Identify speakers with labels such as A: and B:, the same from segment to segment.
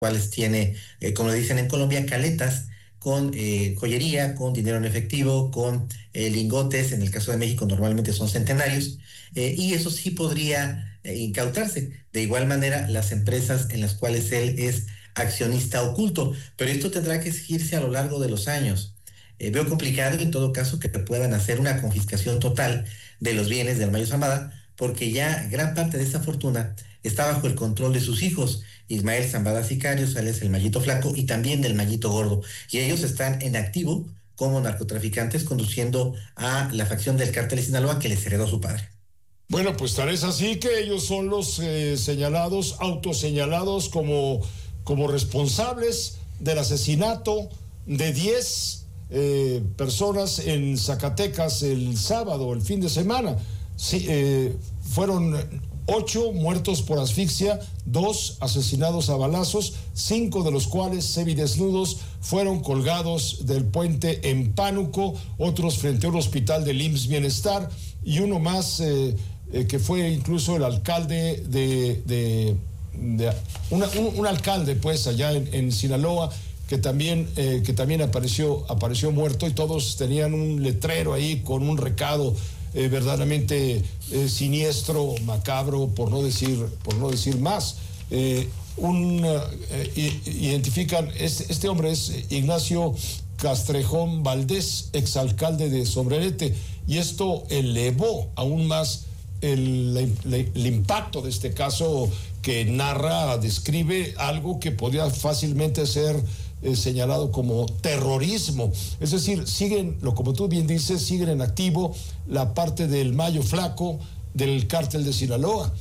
A: cuales tiene, como le dicen en Colombia, caletas con joyería, con dinero en efectivo, con lingotes, en el caso de México normalmente son centenarios, y eso sí podría incautarse. De igual manera, las empresas en las cuales él es accionista oculto, pero esto tendrá que seguirse a lo largo de los años. Veo complicado en todo caso que puedan hacer una confiscación total de los bienes del Mayo Zambada, porque ya gran parte de esa fortuna está bajo el control de sus hijos, Ismael Zambada Sicarios, alias el Mayito Flaco, y también del Mayito Gordo. Y ellos están en activo como narcotraficantes conduciendo a la facción del cártel de Sinaloa que les heredó su padre.
B: Bueno, pues tal es así que ellos son los señalados, autoseñalados como responsables del asesinato de 10 personas en Zacatecas el sábado, el fin de semana. Sí, fueron 8 muertos por asfixia, 2 asesinados a balazos, 5 de los cuales semidesnudos fueron colgados del puente en Pánuco, otros frente a un hospital del IMSS Bienestar, y uno más que fue incluso el alcalde un alcalde pues allá en Sinaloa, que también apareció muerto, y todos tenían un letrero ahí con un recado verdaderamente siniestro, macabro, por no decir más. Identifican, este hombre es Ignacio Castrejón Valdés, exalcalde de Sombrerete, y esto elevó aún más el impacto de este caso, que describe algo que podría fácilmente ser señalado como terrorismo. Es decir, como tú bien dices, siguen en activo la parte del Mayo Flaco del cártel de Sinaloa.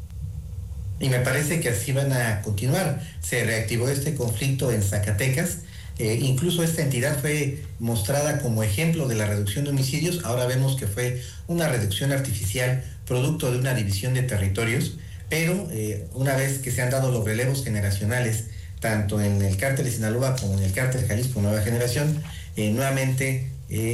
A: Y me parece que así van a continuar. Se reactivó este conflicto en Zacatecas. Incluso esta entidad fue mostrada como ejemplo de la reducción de homicidios. Ahora vemos que fue una reducción artificial producto de una división de territorios, pero una vez que se han dado los relevos generacionales, tanto en el cártel de Sinaloa como en el cártel Jalisco Nueva Generación, nuevamente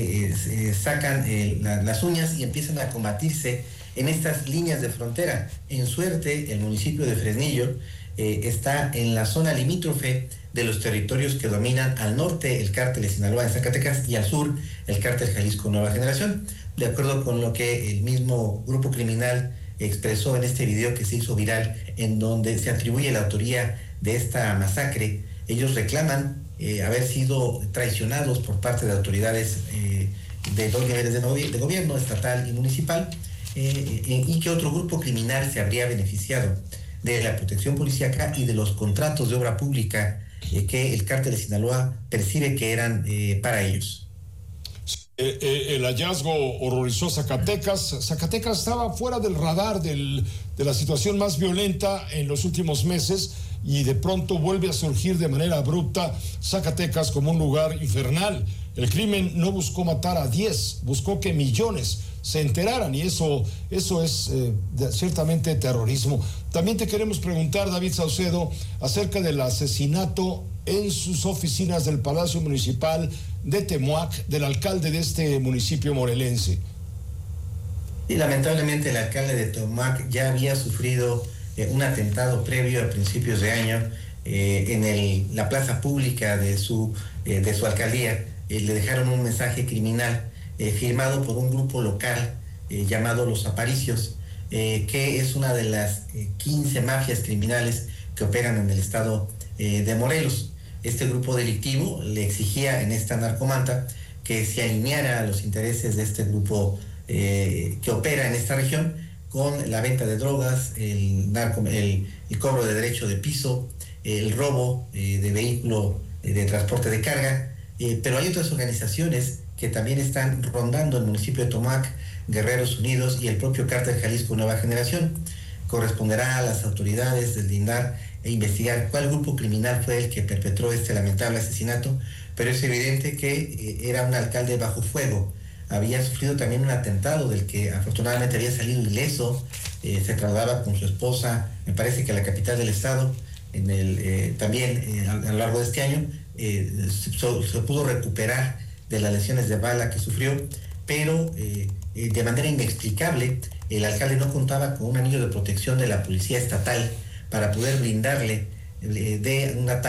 A: sacan las uñas y empiezan a combatirse en estas líneas de frontera. En suerte, el municipio de Fresnillo está en la zona limítrofe de los territorios que dominan al norte el cártel de Sinaloa en Zacatecas y al sur el cártel Jalisco Nueva Generación. De acuerdo con lo que el mismo grupo criminal expresó en este video que se hizo viral, en donde se atribuye la autoría de esta masacre, ellos reclaman haber sido traicionados por parte de autoridades de 2 niveles de gobierno, estatal y municipal, y que otro grupo criminal se habría beneficiado de la protección policíaca y de los contratos de obra pública que el cártel de Sinaloa percibe que eran para ellos.
B: El hallazgo horrorizó Zacatecas. Zacatecas estaba fuera del radar de la situación más violenta en los últimos meses, y de pronto vuelve a surgir de manera abrupta Zacatecas como un lugar infernal. El crimen no buscó matar a 10, buscó que millones se enteraran, y eso es ciertamente terrorismo. También te queremos preguntar, David Saucedo, acerca del asesinato en sus oficinas del Palacio Municipal de Temuac del alcalde de este municipio morelense.
A: Y lamentablemente el alcalde de Temuac ya había sufrido un atentado previo a principios de año en la plaza pública de su alcaldía. Le dejaron un mensaje criminal firmado por un grupo local llamado Los Aparicios, que es una de las 15 mafias criminales que operan en el estado de Morelos. Este grupo delictivo le exigía en esta narcomanta que se alineara a los intereses de este grupo que opera en esta región, con la venta de drogas, el cobro de derecho de piso, el robo de vehículo de transporte de carga, pero hay otras organizaciones que también están rondando el municipio de Temuac, Guerreros Unidos y el propio cártel Jalisco Nueva Generación. Corresponderá a las autoridades deslindar e investigar cuál grupo criminal fue el que perpetró este lamentable asesinato, pero es evidente que era un alcalde bajo fuego. Había sufrido también un atentado del que afortunadamente había salido ileso. Se trasladaba con su esposa, me parece que a la capital del estado, también a lo largo de este año. Se pudo recuperar de las lesiones de bala que sufrió, pero de manera inexplicable el alcalde no contaba con un anillo de protección de la policía estatal para poder brindarle de un ataque